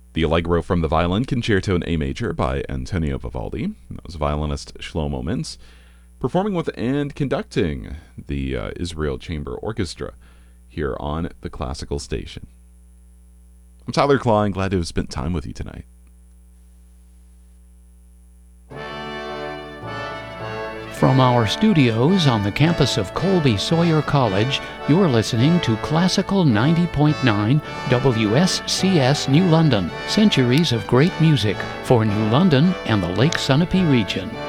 The Allegro from the Violin Concerto in A Major by Antonio Vivaldi. That was violinist Shlomo Mintz, performing with and conducting the Israel Chamber Orchestra here on the Classical Station. I'm Tyler Klein, glad to have spent time with you tonight. From our studios on the campus of Colby Sawyer College, you're listening to Classical 90.9 WSCS New London, centuries of great music for New London and the Lake Sunapee region.